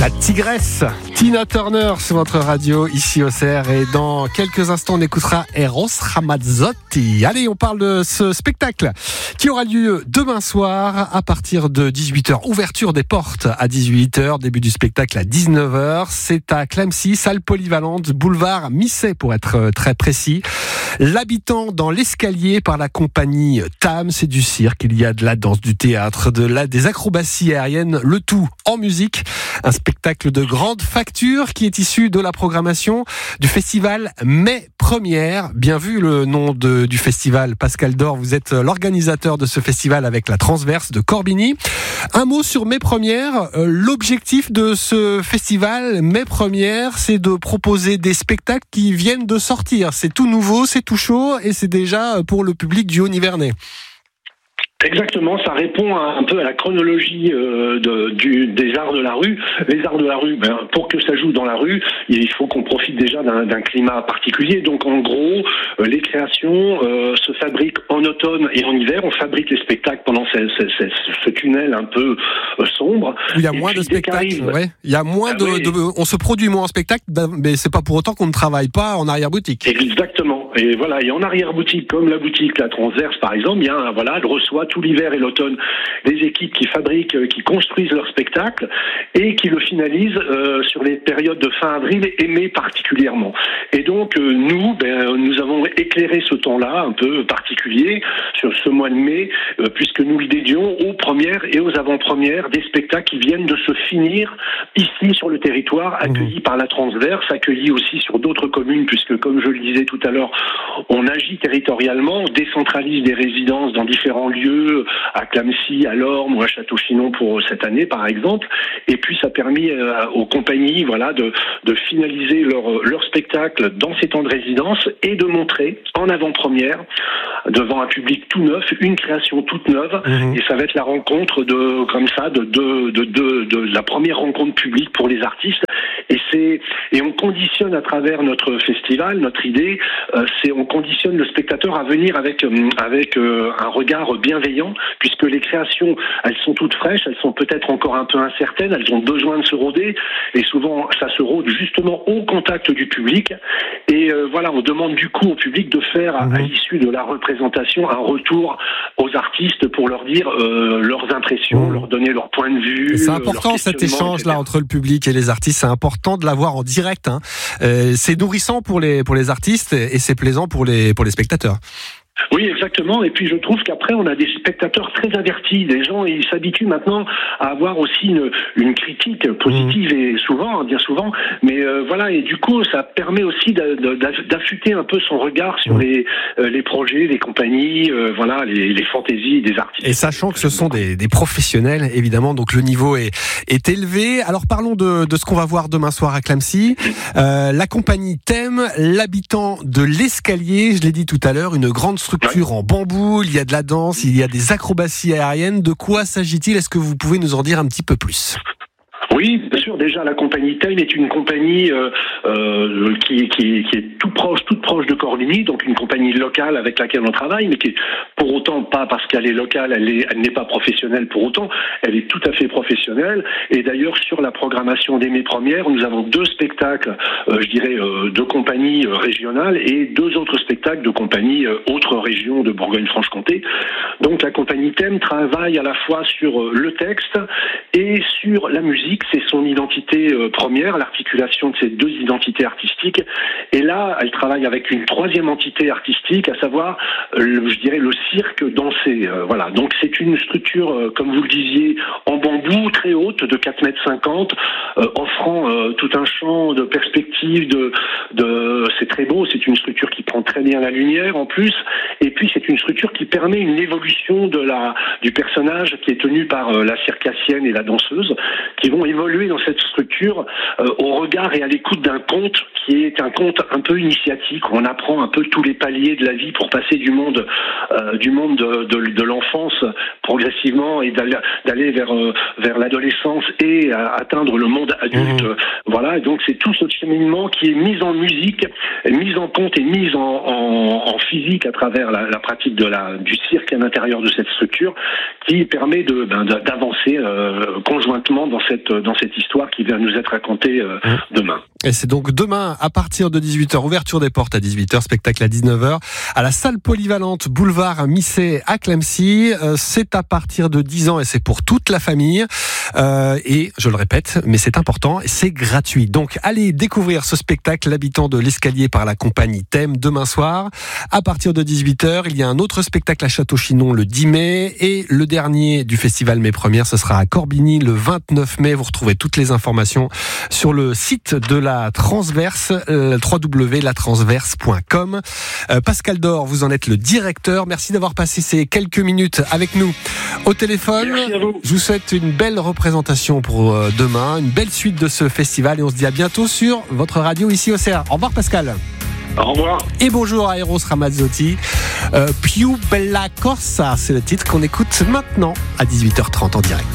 La tigresse, Tina Turner sur votre radio ici au CR, et dans quelques instants on écoutera Eros Ramazzotti. Allez, on parle de ce spectacle qui aura lieu demain soir à partir de 18h. Ouverture des portes à 18h, début du spectacle à 19h. C'est à Clamecy, salle polyvalente, boulevard Misset pour être très précis. L'habitant dans l'escalier par la compagnie TAM, c'est du cirque, il y a de la danse, du théâtre, des acrobaties aériennes, le tout en musique. Un spectacle de grande facture qui est issu de la programmation du festival Mai Première. Bien vu le nom du festival, Pascal Dor, vous êtes l'organisateur de ce festival avec la Transverse de Corbigny. Un mot sur Mai Première. L'objectif de ce festival Mai Première, c'est de proposer des spectacles qui viennent de sortir. C'est tout nouveau, c'est tout chaud et c'est déjà pour le public du Haut-Nivernais. Exactement, ça répond un peu à la chronologie des arts de la rue. Les arts de la rue, pour que ça joue dans la rue, il faut qu'on profite déjà d'un climat particulier. Donc en gros, les créations se fabriquent en automne et en hiver. On fabrique les spectacles pendant ce tunnel un peu sombre. Il y a moins de spectacles, ouais. Il y a moins on se produit moins en spectacle, mais c'est pas pour autant qu'on ne travaille pas en arrière-boutique. Exactement. Et voilà, et en arrière-boutique, comme la boutique La Transverse par exemple, elle reçoit tout l'hiver et l'automne des équipes qui fabriquent, qui construisent leur spectacle et qui le finalisent sur les périodes de fin avril et mai particulièrement. Et donc nous avons éclairé ce temps-là un peu particulier sur ce mois de mai, puisque nous le dédions aux premières et aux avant-premières des spectacles qui viennent de se finir ici sur le territoire, accueillis par La Transverse, accueillis aussi sur d'autres communes, puisque comme je le disais tout à l'heure, on agit territorialement, on décentralise des résidences dans différents lieux, à Clamecy, à Lorme ou à Château-Chinon pour cette année par exemple, et puis ça a permis aux compagnies de finaliser leur spectacle dans ces temps de résidence et de montrer en avant-première devant un public tout neuf, une création toute neuve, et ça va être la rencontre de la première rencontre publique pour les artistes, et on conditionne à travers notre festival, notre idée, on conditionne le spectateur à venir avec un regard bienveillant, puisque les créations, elles sont toutes fraîches, elles sont peut-être encore un peu incertaines, elles ont besoin de se rôder, et souvent ça se rôde justement au contact du public, et on demande du coup au public de faire à l'issue de la représentation un retour aux artistes pour leur dire leurs impressions, leur donner leur point de vue. C'est important cet échange là entre le public et les artistes, c'est important de l'avoir en direct. C'est nourrissant pour les artistes et c'est plaisant pour les spectateurs. Oui, exactement. Et puis je trouve qu'après on a des spectateurs très avertis. Les gens, ils s'habituent maintenant à avoir aussi une critique positive et bien souvent. Mais et du coup ça permet aussi d'affûter un peu son regard sur les projets, les compagnies, les fantaisies des artistes. Et sachant que ce sont des professionnels, évidemment, donc le niveau est élevé. Alors parlons de ce qu'on va voir demain soir à Clamecy. La compagnie TAM, l'habitant de l'escalier, je l'ai dit tout à l'heure, une grande structure en bambou, il y a de la danse, il y a des acrobaties aériennes. De quoi s'agit-il ? Est-ce que vous pouvez nous en dire un petit peu plus ? Oui, bien sûr. Déjà, la compagnie TAM est une compagnie qui est toute proche de Corbigny, donc une compagnie locale avec laquelle on travaille, mais qui est pour autant pas parce qu'elle est locale, elle n'est pas professionnelle pour autant. Elle est tout à fait professionnelle. Et d'ailleurs, sur la programmation des Mai Premières, nous avons 2 spectacles, de compagnies régionales et 2 autres spectacles de compagnies autres régions de Bourgogne-Franche-Comté. Donc, la compagnie TAM travaille à la fois sur le texte et sur la musique. C'est son identité première, l'articulation de ces 2 identités artistiques. Et là, elle travaille avec une 3e entité artistique, à savoir, le cirque dansé. Donc c'est une structure, comme vous le disiez, en bambou, très haute, de 4,50 m, offrant tout un champ de perspectives. C'est très beau, c'est une structure qui prend très bien la lumière en plus. Et puis c'est une structure qui permet une évolution du personnage qui est tenu par la circassienne et la danseuse, qui vont évoluer dans cette structure au regard et à l'écoute d'un conte qui est un conte un peu initiatique. On apprend un peu tous les paliers de la vie pour passer du monde de l'enfance progressivement et d'aller vers l'adolescence et atteindre le monde adulte. Voilà, et donc c'est tout ce cheminement qui est mis en musique, mis en conte et mis en physique à travers la pratique du cirque à l'intérieur de cette structure, qui permet d'avancer conjointement dans cette histoire qui va nous être racontée demain. Et c'est donc demain à partir de 18h, ouverture des portes à 18h, spectacle à 19h, à la salle polyvalente boulevard Misset à Clamecy. C'est à partir de 10 ans et c'est pour toute la famille. Et je le répète, mais c'est important, c'est gratuit. Donc allez découvrir ce spectacle, l'habitant de l'escalier par la compagnie Thème, demain soir. À partir de 18h, il y a un autre spectacle à Château-Chinon le 10 mai et le dernier du festival Mai Première, ce sera à Corbigny le 29 mai. Vous retrouvez toutes les informations sur le site de la Transverse, www.latransverse.com. Pascal Dor, vous en êtes le directeur. Merci d'avoir passé ces quelques minutes avec nous au téléphone. Merci à vous. Je vous souhaite une belle représentation pour demain, une belle suite de ce festival et on se dit à bientôt sur votre radio ici au CR. Au revoir Pascal. Au revoir. Et bonjour à Eros Ramazzotti. Più bella corsa, c'est le titre qu'on écoute maintenant à 18h30 en direct.